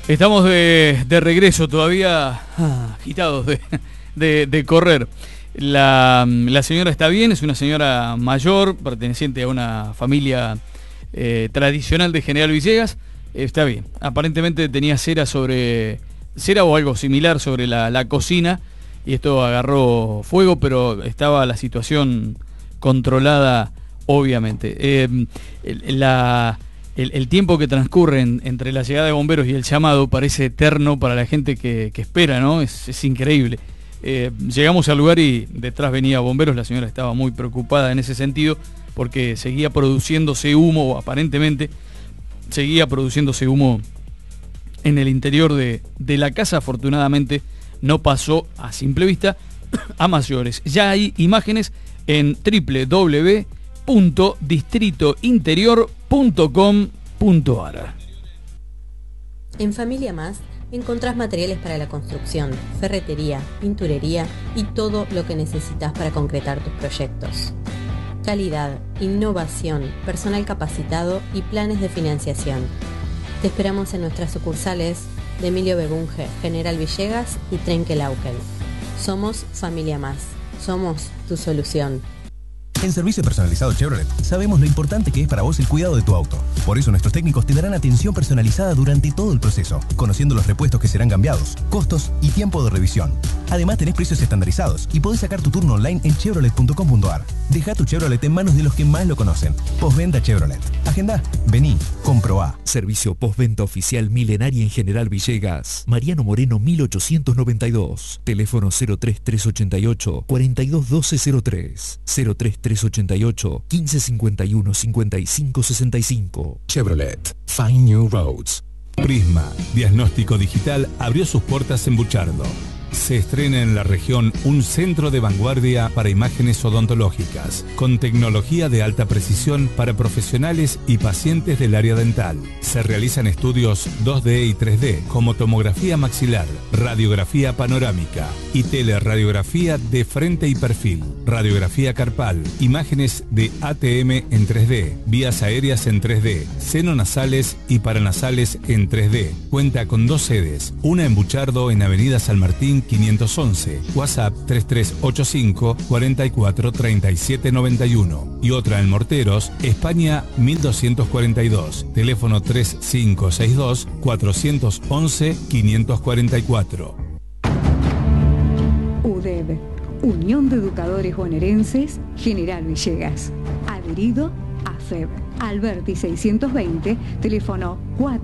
Estamos de regreso, todavía agitados de correr. La señora está bien, es una señora mayor, perteneciente a una familia tradicional de General Villegas. Está bien, aparentemente tenía cera o algo similar sobre la cocina, y esto agarró fuego, pero estaba la situación controlada, obviamente. El tiempo que transcurre entre la llegada de bomberos y el llamado parece eterno para la gente que espera, ¿no? Es increíble. Llegamos al lugar y detrás venía bomberos. La señora estaba muy preocupada en ese sentido porque seguía produciéndose humo, o aparentemente seguía produciéndose humo en el interior de la casa. Afortunadamente no pasó a simple vista a mayores. Ya hay imágenes en www.distritointerior.com.ar. En Familia Más encontrás materiales para la construcción, ferretería, pinturería y todo lo que necesitas para concretar tus proyectos. Calidad, innovación, personal capacitado y planes de financiación. Te esperamos en nuestras sucursales de Emilio Begunge, General Villegas y Trenquelauquen. Somos Familia Más. Somos tu solución. En Servicio Personalizado Chevrolet sabemos lo importante que es para vos el cuidado de tu auto. Por eso nuestros técnicos te darán atención personalizada durante todo el proceso, conociendo los repuestos que serán cambiados, costos y tiempo de revisión. Además tenés precios estandarizados y podés sacar tu turno online en chevrolet.com.ar. Deja tu Chevrolet en manos de los que más lo conocen. Postventa Chevrolet. Agendá, vení, comprobá. Servicio postventa oficial Milenaria en General Villegas. Mariano Moreno 1892. Teléfono 03388 421203 03388 1551 5565. Chevrolet. Find New Roads. Prisma Diagnóstico Digital abrió sus puertas en Buchardo. Se estrena en la región un centro de vanguardia para imágenes odontológicas, con tecnología de alta precisión para profesionales y pacientes del área dental. Se realizan estudios 2D y 3D, como tomografía maxilar, radiografía panorámica y teleradiografía de frente y perfil, radiografía carpal, imágenes de ATM en 3D, vías aéreas en 3D, senonasales y paranasales en 3D. Cuenta con 2 sedes, una en Buchardo en Avenida San Martín 511, WhatsApp 3385 44 37 91 y otra en Morteros, España 1242, teléfono 3562 411 544. UDEB, Unión de Educadores Bonaerenses, General Villegas. Adherido a FEB. Alberti 620, teléfono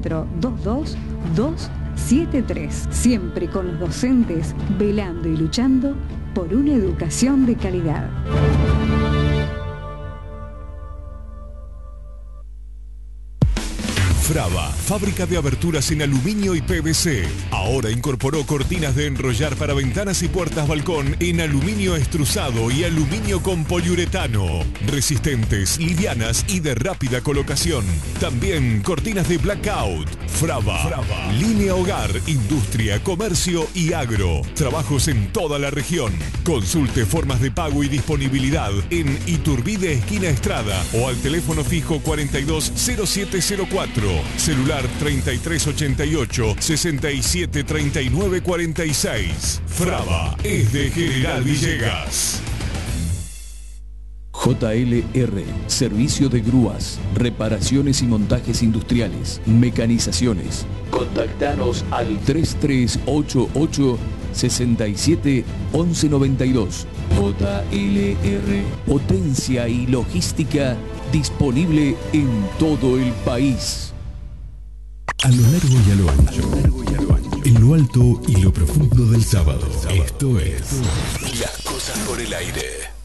422-273. Siempre con los docentes, velando y luchando por una educación de calidad. Frava, fábrica de aberturas en aluminio y PVC. Ahora incorporó cortinas de enrollar para ventanas y puertas balcón en aluminio extrusado y aluminio con poliuretano. Resistentes, livianas y de rápida colocación. También cortinas de blackout. Frava. Línea hogar, industria, comercio y agro. Trabajos en toda la región. Consulte formas de pago y disponibilidad en Iturbide esquina Estrada o al teléfono fijo 420704. Celular 3388-673946. Frava es de General Villegas. JLR, servicio de grúas, reparaciones y montajes industriales, mecanizaciones. Contactanos al 3388 67 1192. JLR, potencia y logística disponible en todo el país. A lo largo y a lo ancho, en lo alto y lo profundo del sábado. Esto es Las cosas por el aire.